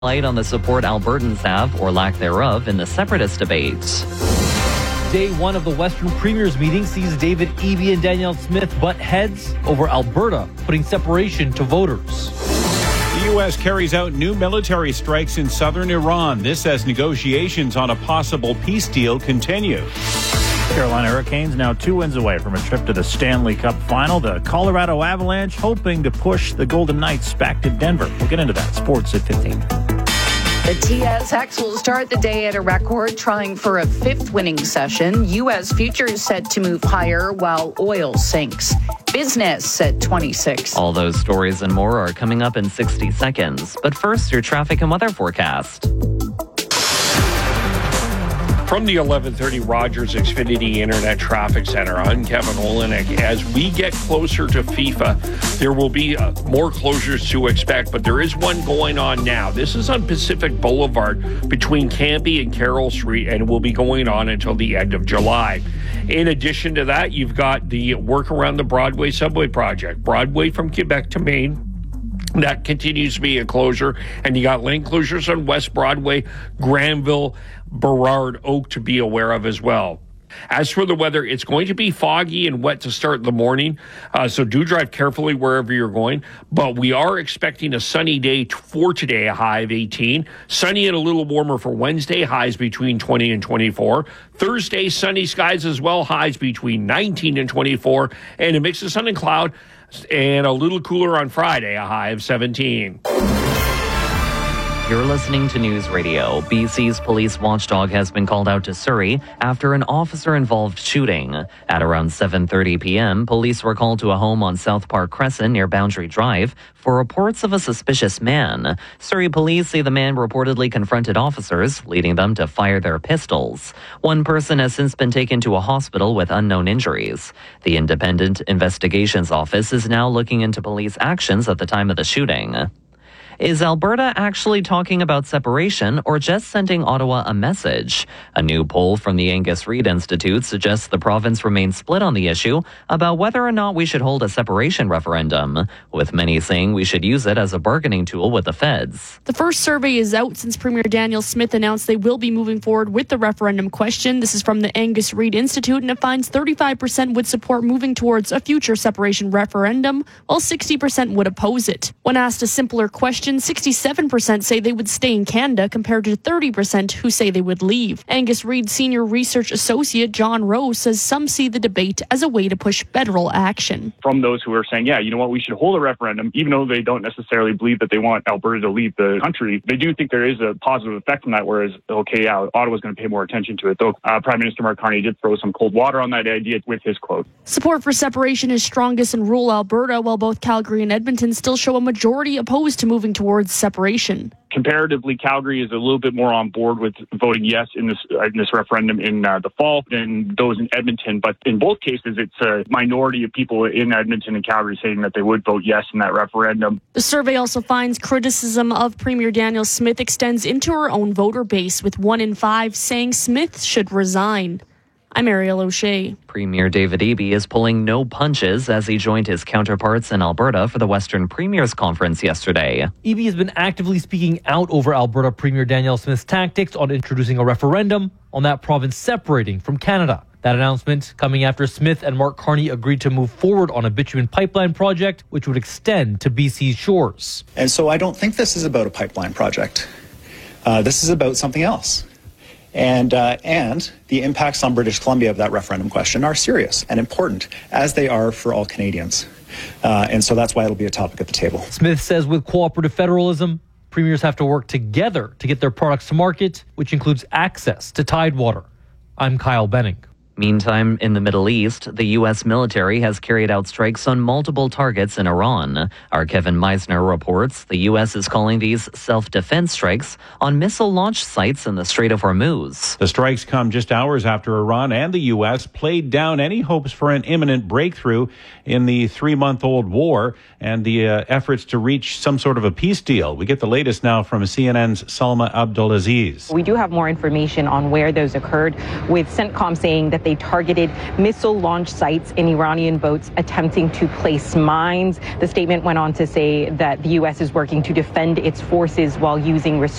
Light on the support Albertans have, or lack thereof, in the separatist debate. Day one of the Western Premiers meeting sees David Eby and Danielle Smith butt heads over Alberta, putting separation to voters. The U.S. carries out new military strikes in southern Iran. This as negotiations on a possible peace deal continue. Carolina Hurricanes now 2 wins away from a trip to the Stanley Cup final. The Colorado Avalanche hoping to push the Golden Knights back to Denver. We'll get into that. Sports at 15. The TSX will start the day at a record, trying for a 5th winning session. U.S. futures set to move higher while oil sinks. Business at 26. All those stories and more are coming up in 60 seconds. But first, your traffic and weather forecast. From the 1130 Rogers Xfinity Internet Traffic Center, I'm Kevin Olenek. As we get closer to FIFA, there will be more closures to expect, but there is one going on now. This is on Pacific Boulevard between Cambie and Carroll Street, and will be going on until the end of July. In addition to that, you've got the work around the Broadway subway project. Broadway from Quebec to Maine. That continues to be a closure. And you got lane closures on West Broadway, Granville, Burrard, Oak to be aware of as well. As for the weather, it's going to be foggy and wet to start the morning, so do drive carefully wherever you're going. But we are expecting a sunny day for today, a high of 18. Sunny and a little warmer for Wednesday, highs between 20 and 24. Thursday, sunny skies as well, highs between 19 and 24. And a mix of sun and cloud, and a little cooler on Friday, a high of 17. You're listening to News Radio. BC's police watchdog has been called out to Surrey after an officer-involved shooting. At around 7:30 p.m., police were called to a home on South Park Crescent near Boundary Drive for reports of a suspicious man. Surrey police say the man reportedly confronted officers, leading them to fire their pistols. One person has since been taken to a hospital with unknown injuries. The Independent Investigations Office is now looking into police actions at the time of the shooting. Is Alberta actually talking about separation or just sending Ottawa a message? A new poll from the Angus Reid Institute suggests the province remains split on the issue about whether or not we should hold a separation referendum, with many saying we should use it as a bargaining tool with the feds. The first survey is out since Premier Danielle Smith announced they will be moving forward with the referendum question. This is from the Angus Reid Institute, and it finds 35% would support moving towards a future separation referendum, while 60% would oppose it. When asked a simpler question, 67% say they would stay in Canada compared to 30% who say they would leave. Angus Reid Senior Research Associate John Rowe says some see the debate as a way to push federal action. From those who are saying, yeah, you know what, we should hold a referendum, even though they don't necessarily believe that they want Alberta to leave the country, they do think there is a positive effect from that, whereas, okay, yeah, Ottawa's going to pay more attention to it. Though Prime Minister Mark Carney did throw some cold water on that idea with his quote. Support for separation is strongest in rural Alberta, while both Calgary and Edmonton still show a majority opposed to moving towards separation. Comparatively, Calgary is a little bit more on board with voting yes in this referendum in the fall than those in Edmonton. But in both cases, it's a minority of people in Edmonton and Calgary saying that they would vote yes in that referendum. The survey also finds criticism of Premier Danielle Smith extends into her own voter base, with 1 in 5 saying Smith should resign. I'm Ariel O'Shea. Premier David Eby is pulling no punches as he joined his counterparts in Alberta for the Western Premiers Conference yesterday. Eby has been actively speaking out over Alberta Premier Danielle Smith's tactics on introducing a referendum on that province separating from Canada. That announcement coming after Smith and Mark Carney agreed to move forward on a bitumen pipeline project, which would extend to BC's shores. And so I don't think this is about a pipeline project. This is about something else. And the impacts on British Columbia of that referendum question are serious and important, as they are for all Canadians. And so that's why it'll be a topic at the table. Smith says with cooperative federalism, premiers have to work together to get their products to market, which includes access to Tidewater. I'm Kyle Benning. Meantime, in the Middle East, the U.S. military has carried out strikes on multiple targets in Iran. Our Kevin Meisner reports the U.S. is calling these self-defense strikes on missile launch sites in the Strait of Hormuz. The strikes come just hours after Iran and the U.S. played down any hopes for an imminent breakthrough in the 3-month-old war and the efforts to reach some sort of a peace deal. We get the latest now from CNN's Salma Abdulaziz. We do have more information on where those occurred, with CENTCOM saying that they they targeted missile launch sites in Iranian boats attempting to place mines. The statement went on to say that the U.S. is working to defend its forces while using